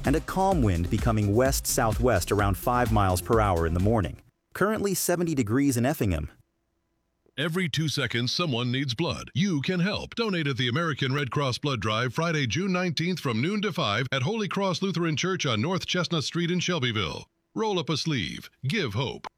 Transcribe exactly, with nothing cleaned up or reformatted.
and a calm wind becoming west-southwest around five miles per hour in the morning. Currently seventy degrees in Effingham. Every two seconds, someone needs blood. You can help. Donate at the American Red Cross Blood Drive Friday, June nineteenth from noon to five at Holy Cross Lutheran Church on North Chestnut Street in Shelbyville. Roll up a sleeve. Give hope.